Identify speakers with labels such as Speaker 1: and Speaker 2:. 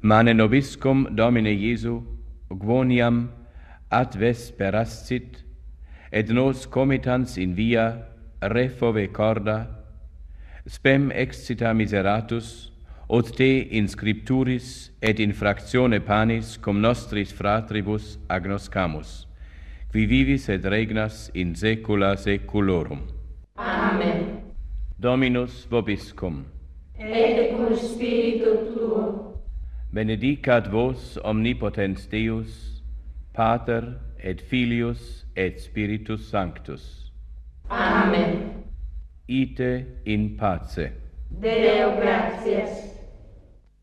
Speaker 1: Mane nobiscum Domine Iesu, quoniam ad vesperas sit, et nos comitans in via refove corda, spem excita miseratus, ut te in scripturis et in fractione panis cum nostris fratribus agnoscamus, qui vivis et regnas in saecula saeculorum.
Speaker 2: Amen.
Speaker 1: Dominus vobiscum.
Speaker 2: Et cum spiritu tuo.
Speaker 1: Benedicat vos omnipotens Deus, Pater et Filius et Spiritus Sanctus.
Speaker 2: Amen.
Speaker 1: Ite in pace.
Speaker 2: Deo gratias.